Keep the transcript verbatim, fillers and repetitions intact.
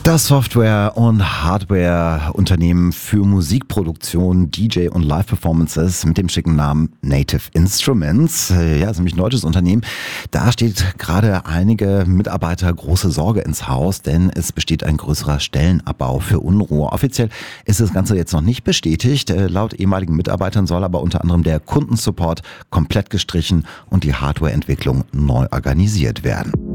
Das Software- und Hardware-Unternehmen für Musikproduktion, D J und Live-Performances mit dem schicken Namen Native Instruments, ja, ist nämlich ein deutsches Unternehmen. Da steht gerade einige Mitarbeiter große Sorge ins Haus, denn es besteht ein größerer Stellenabbau für Unruhe. Offiziell ist das Ganze jetzt noch nicht bestätigt. Laut ehemaligen Mitarbeitern soll aber unter anderem der Kundensupport komplett gestrichen und die Hardwareentwicklung neu organisiert werden.